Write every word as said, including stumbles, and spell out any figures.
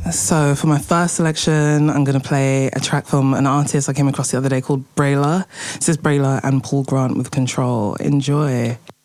So for my first selection, I'm going to play a track from an artist I came across the other day called Brayla. This is Brayla and Paul Grant with Control. Enjoy.